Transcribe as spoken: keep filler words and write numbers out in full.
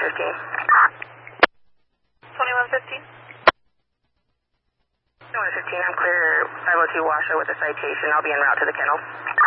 fifteen. twenty-one fifteen. twenty-one fifteen, I'm clear five oh two Washoe with a citation. I'll be en route to the kennel.